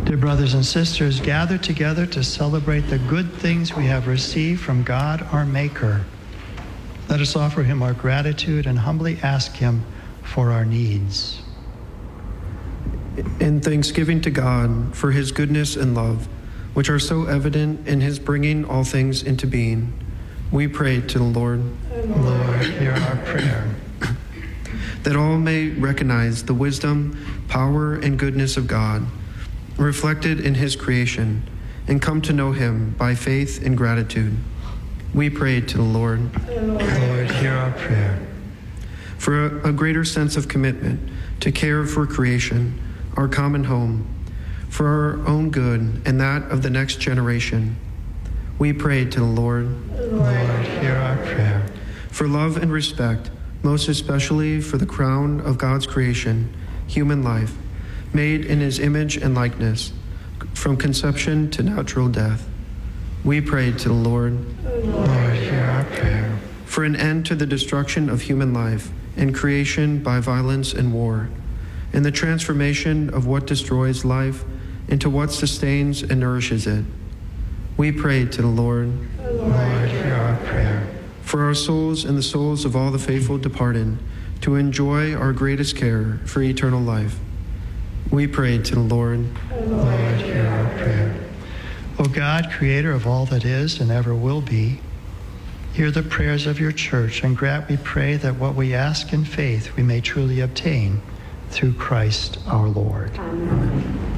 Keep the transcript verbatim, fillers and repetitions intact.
Dear brothers and sisters, gather together to celebrate the good things we have received from God, our Maker. Let us offer him our gratitude and humbly ask him for our needs. In thanksgiving to God for his goodness and love, which are so evident in his bringing all things into being, we pray to the Lord. Lord, hear our prayer. That all may recognize the wisdom, power, and goodness of God, reflected in his creation, and come to know him by faith and gratitude. We pray to the Lord. Lord, hear our prayer. For a, a greater sense of commitment to care for creation, our common home, for our own good and that of the next generation, we pray to the Lord. Lord, hear our prayer. For love and respect, most especially for the crown of God's creation, human life, made in his image and likeness, from conception to natural death, we pray to the Lord. Lord, hear our prayer. For an end to the destruction of human life and creation by violence and war, and the transformation of what destroys life into what sustains and nourishes it, we pray to the Lord. Lord, hear our prayer. For our souls and the souls of all the faithful departed, to enjoy our greatest care for eternal life, we pray to the Lord. Lord, hear our prayer. O God, creator of all that is and ever will be, hear the prayers of your church and grant, we pray, that what we ask in faith we may truly obtain through Christ our Lord. Amen.